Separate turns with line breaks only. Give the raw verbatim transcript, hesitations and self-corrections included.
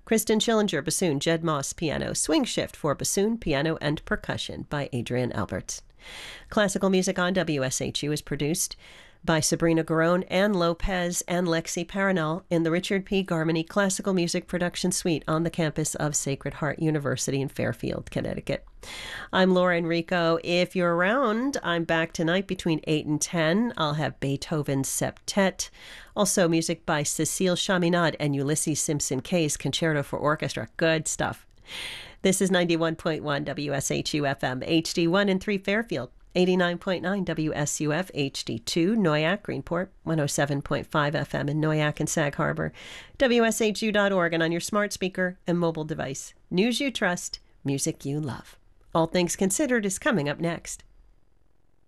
Kristen Schillinger, bassoon. Jed Moss, piano. Swing Shift for bassoon, piano, and percussion by Adrian Alberts. Classical Music on W S H U is produced by Sabrina Garone, Ann Lopez, and Lexi Paranal in the Richard P. Garmany Classical Music Production Suite on the campus of Sacred Heart University in Fairfield, Connecticut. I'm Laura Enrico. If you're around, I'm back tonight between eight and ten. I'll have Beethoven's Septet, also music by Cecile Chaminade and Ulysses Simpson Kay's Concerto for Orchestra. Good stuff. This is ninety-one point one W S H U F M, H D one and three Fairfield, eighty-nine point nine W S U F H D two, Noyak, Greenport, one oh seven point five F M in Noyak and Sag Harbor, W S H U dot org, and on your smart speaker and mobile device. News you trust, music you love. All Things Considered is coming up next.